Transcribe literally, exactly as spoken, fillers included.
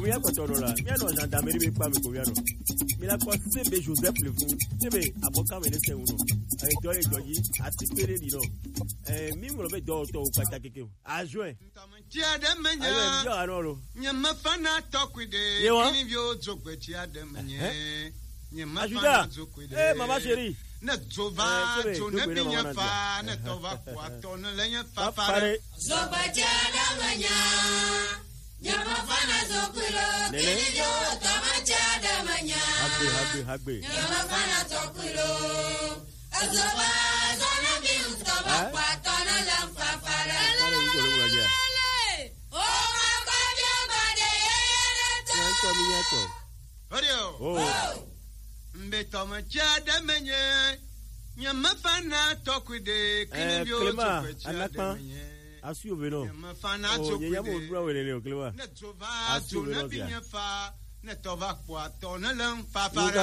Oui, à quoi t'en là? Il y a non gendarmerie mais pas me combien non. Mais la quoi c'est be Joseph le fou. C'est be avocat mais c'est uno. Avec toi et toi a tikere di non. Eh mi mo be do to ka ta keke. A join. Tia de menya. Ayo yo anoro. Nyama fana tokwide. Kini bio zokwe tia de menye. Nyama fana zokwide. Eh mama chérie. Ne tova to ne binya fa ne tova kwa to ne lenya fa fa. Zokwe tia de menya. Nyama fana zokwilo. Kini bio toma tia de menya. Hagbe hagbe hagbe. Nyama fana zokwilo. Azoba zona biu toma kwa to ne lenya fa fa. Oh, mbeto machada menye, nyamafana tokwide, kinibyo tokwechada menye. Asu veno. Nyamafana tokwide. Oh, nyamo bra welele o klema. Netova, tu na binyafa, netova kwa to na lang fa fa.